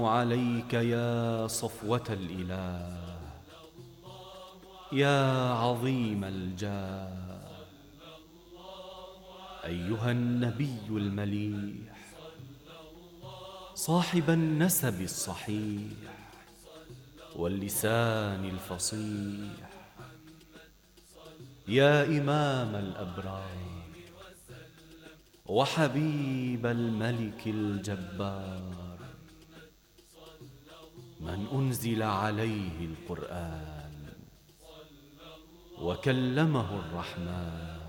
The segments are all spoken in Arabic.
عليك يا صفوة الإله، يا عظيم الجاه، أيها النبي المليح، صاحب النسب الصحيح واللسان الفصيح، يا إمام الأبرار وحبيب الملك الجبار، من أنزل عليه القرآن وكلمه الرحمن،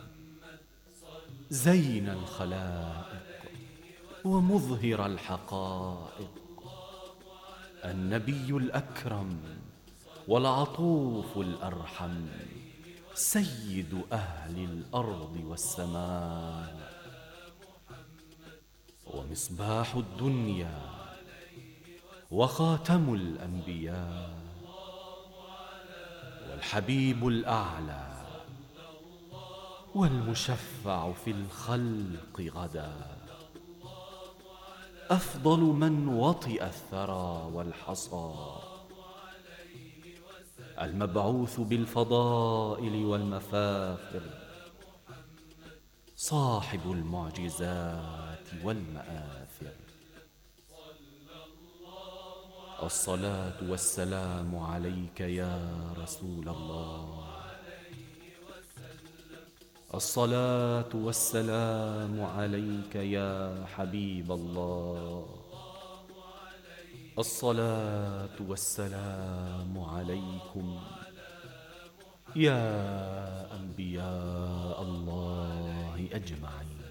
زين الخلائق ومظهر الحقائق، النبي الأكرم والعطوف الأرحم، سيد أهل الأرض والسماء، ومصباح الدنيا وخاتم الأنبياء، والحبيب الأعلى والمشفع في الخلق غدا، أفضل من وطئ الثرى والحصى، المبعوث بالفضائل والمفاخر، صاحب المعجزات والمآثر. الصلاة والسلام عليك يا رسول الله، الصلاة والسلام عليك يا حبيب الله، الصلاة والسلام عليكم يا أنبياء الله أجمعين.